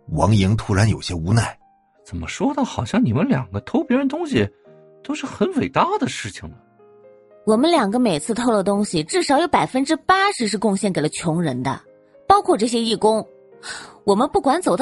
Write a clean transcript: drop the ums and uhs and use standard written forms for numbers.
王莹突然有些无奈。 怎么说的好像你们两个偷别人东西都是很伟大的事情呢？ 我们两个每次偷了东西，至少有80%是贡献给了穷人的，包括这些义工。我们不管走到